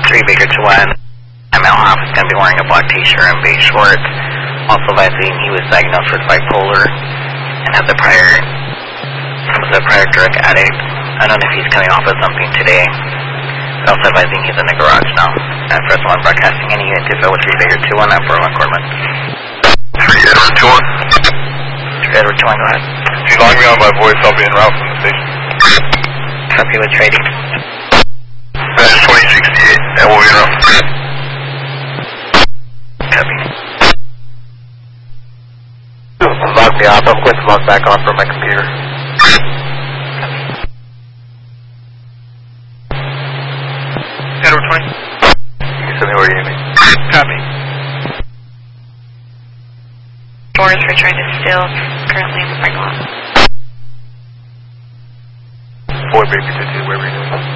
3 Baker to 1. Male half is going to be wearing a black t-shirt and beige shorts. Also advising he was diagnosed with bipolar and was a prior drug addict. I don't know if he's coming off of something today. But also advising he's in the garage now. And first one broadcasting any unit to fill with 3 Baker 2-1 at 401 Courtland. 3 Edward 2-1. 3 Edward 2-1, go ahead. If you log me on by voice, I'll be en route from the station. Copy with trading. That's 2068, and we'll be en route. Copy. Log me off, I'm going to log back on from my computer. Edward 20. You can send me where you need me. Copy. Doors for trying to steal currently in the parking lot. 4 Baker 2-2, wherever you're doing.